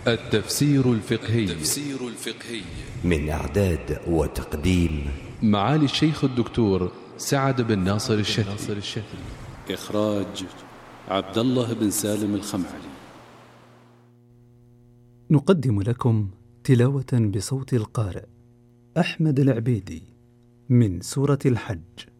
التفسير الفقهي من إعداد وتقديم معالي الشيخ الدكتور سعد بن ناصر الشافعي. إخراج عبد الله بن سالم الخمعلي. نقدم لكم تلاوة بصوت القارئ أحمد العبيدي من سورة الحج.